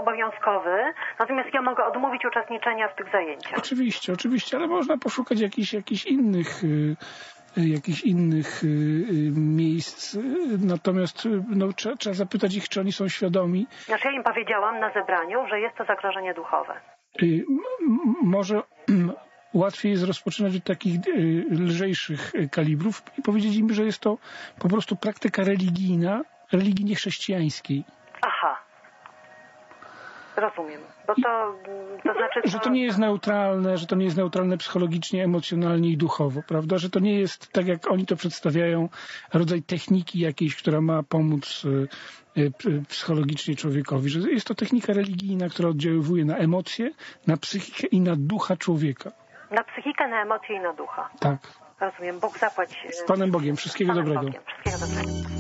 obowiązkowy, natomiast ja mogę odmówić uczestniczenia w tych zajęciach. Oczywiście, ale można poszukać jakichś innych miejsc, natomiast trzeba zapytać ich, czy oni są świadomi. Znaczy ja im powiedziałam na zebraniu, że jest to zagrożenie duchowe. Może łatwiej jest rozpoczynać od takich lżejszych kalibrów i powiedzieć im, że jest to po prostu praktyka religijna, religii niechrześcijańskiej. Aha. Rozumiem. Bo to znaczy... Że to nie jest neutralne psychologicznie, emocjonalnie i duchowo, prawda? Że to nie jest, tak jak oni to przedstawiają, rodzaj techniki jakiejś, która ma pomóc psychologicznie człowiekowi. Że jest to technika religijna, która oddziaływuje na emocje, na psychikę i na ducha człowieka. Na psychikę, na emocje i na ducha. Tak. Rozumiem. Bóg zapłać. Z Panem Bogiem. Wszystkiego dobrego. Wszystkiego dobrego.